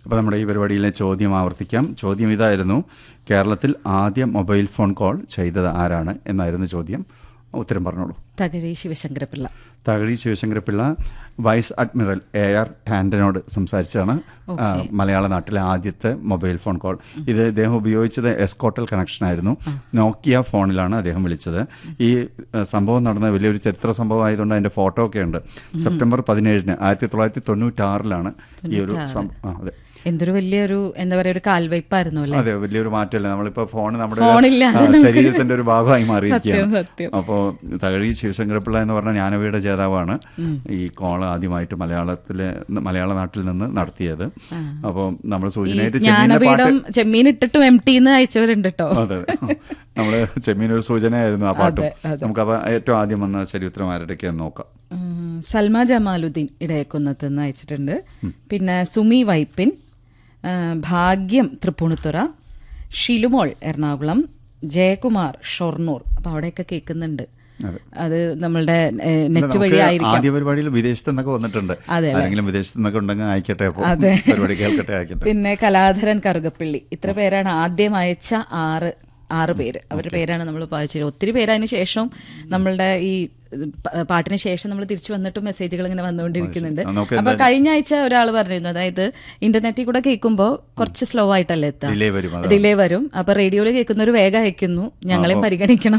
അപ്പോൾ നമ്മുടെ ഈ പരിപാടിയിലെ ചോദ്യം ആവർത്തിക്കാം. ചോദ്യം ഇതായിരുന്നു: കേരളത്തിൽ ആദ്യ മൊബൈൽ ഫോൺ കോൾ ചെയ്തത് ആരാണ് എന്നായിരുന്നു ചോദ്യം. ഉത്തരം പറഞ്ഞോളൂ. Thakazhi Sivasankara Pillai. Thakazhi Sivasankara Pillai vice admiral AR ടാൻഡനോട് സംസാരിച്ചാണ് മലയാള നാട്ടിലെ ആദ്യത്തെ മൊബൈൽ ഫോൺ കോൾ. ഇത് ഇദ്ദേഹം ഉപയോഗിച്ചത് എസ്കോട്ടൽ കണക്ഷനായിരുന്നു. നോക്കിയ ഫോണിലാണ് അദ്ദേഹം വിളിച്ചത്. ഈ സംഭവം നടന്ന വലിയൊരു ചരിത്ര സംഭവം ആയതുകൊണ്ട് അതിൻ്റെ ഫോട്ടോ ഒക്കെ ഉണ്ട്. സെപ്റ്റംബർ 17 1996 ഈ ഒരു അതെ. എന്തൊരു വലിയൊരു എന്താ പറയുക, ഒരു കാൽവയ്പായിരുന്നു അല്ലേ? അതെ, വലിയൊരു മാറ്റമല്ലേ. നമ്മളിപ്പോൾ ഫോൺ നമ്മുടെ ഫോണില്ലാതെ ശരീരത്തിന്റെ ഒരു ഭാഗമായി മാറിയിരിക്കുകയാണ്. സത്യം. അപ്പോൾ തകഴി ശിവശങ്കരപിള്ള എന്ന് പറഞ്ഞ ജ്ഞാനപീഠ ജേതാവാണ് ഈ കോൾ ആദ്യമായിട്ട് മലയാള നാട്ടിൽ നിന്ന് നടത്തിയത്. അപ്പോൾ നമ്മൾ സൂചനയായിട്ട് ചെമ്മീൻ ഇട്ടിട്ടും MT അയച്ചവരുണ്ട് കേട്ടോ. അതെ, നമ്മള് ചെമ്മീൻ ഒരു സൂചനയായിരുന്നു ആ പാട്ടും. നമുക്ക് അപ്പോൾ ഏറ്റവും ആദ്യം വന്ന ചരിത്രം ആരുടെയൊക്കെയാന്ന് നോക്കാം. സൽമ ജമാലുദ്ദീൻ ഇടയക്കുന്നത്ത് നിന്ന് അയച്ചിട്ടുണ്ട്. പിന്നെ സുമി വൈപ്പിൻ, ഭാഗ്യം തൃപ്പൂണിത്തുറ, ഷിലുമോൾ എറണാകുളം, ജയകുമാർ ഷൊർണൂർ. അപ്പൊ അവിടെയൊക്കെ കേൾക്കുന്നുണ്ട്. അത് നമ്മളുടെ നെറ്റ് വഴി ആയിരിക്കും. ആദ്യ പരിപാടിയിൽ വിദേശത്ത് നിന്നൊക്കെ വന്നിട്ടുണ്ട്. ആരെങ്കിലും വിദേശത്ത് നിന്നൊക്കെ ഉണ്ടെങ്കിൽ അയക്കട്ടെ, പരിപാടി കേൾക്കട്ടെ, അയക്കട്ടെ. പിന്നെ കലാധരൻ കറുകപ്പള്ളി. ഇത്ര പേരാണ് ആദ്യം അയച്ച ആറ് പേര്. അവരുടെ പേരാണ് നമ്മൾ വായിച്ചത്. ഒത്തിരി പേര് അതിന് ശേഷം നമ്മളുടെ ഈ പാട്ടിന് ശേഷം നമ്മൾ തിരിച്ചു വന്നിട്ടും മെസ്സേജുകൾ ഇങ്ങനെ വന്നുകൊണ്ടിരിക്കുന്നുണ്ട്. അപ്പൊ കഴിഞ്ഞ ആഴ്ച ഒരാൾ പറഞ്ഞിരുന്നു, അതായത് ഇന്റർനെറ്റിൽ കൂടെ കേൾക്കുമ്പോൾ കുറച്ച് സ്ലോ ആയിട്ടല്ലേ എത്താം, ഡിലേ വരും. അപ്പൊ റേഡിയോയിൽ കേൾക്കുന്നവർ വേഗം അയക്കുന്നു, ഞങ്ങളെയും പരിഗണിക്കണം.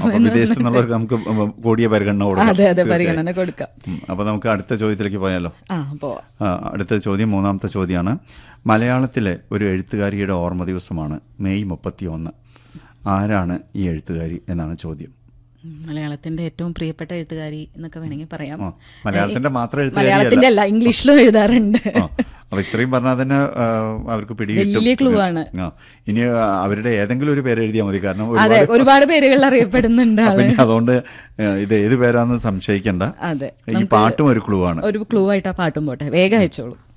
അതെ അതെ, പരിഗണന കൊടുക്കാം. അപ്പൊ നമുക്ക് അടുത്ത ചോദ്യത്തിലേക്ക് പോയാലോ? അടുത്ത ചോദ്യം മൂന്നാമത്തെ ചോദ്യമാണ്. മലയാളത്തിലെ ഒരു എഴുത്തുകാരിയുടെ ഓർമ്മ ദിവസമാണ് മെയ് 31. ആരാണ് ഈ എഴുത്തുകാരി എന്നാണ് ചോദ്യം. മലയാളത്തിന്റെ ഏറ്റവും പ്രിയപ്പെട്ട എഴുത്തുകാരി എന്നൊക്കെ വേണമെങ്കിൽ പറയാം. മലയാളത്തിന്റെ അല്ല, ഇംഗ്ലീഷിലും എഴുതാറുണ്ട്. അപ്പൊ ഇത്രയും പറഞ്ഞാൽ തന്നെ അവർക്ക് വലിയ ക്ലൂ ആണ്. ഇനി അവരുടെ ഏതെങ്കിലും ഒരു പേര് എഴുതിയാൽ മതി, കാരണം ഒരുപാട് പേരുകൾ അറിയപ്പെടുന്നുണ്ട്. അതുകൊണ്ട് ഇത് ഏത് പേരാന്ന് സംശയിക്കണ്ട. ഈ പാട്ടും ഒരു ക്ലൂ ആണ്. ഒരു ക്ലൂ ആയിട്ട് ആ പാട്ടും പോട്ടെ, വേഗം അയച്ചോളൂ.